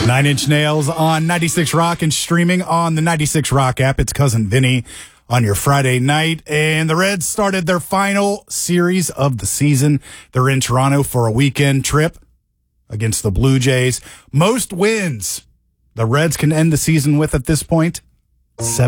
Nine Inch Nails on 96 Rock and streaming on the 96 Rock app. It's Cousin Vinny on your Friday night. And the Reds started their final series of the season. They're in Toronto for a weekend trip against the Blue Jays. Most wins the Reds can end the season with at this point, 7.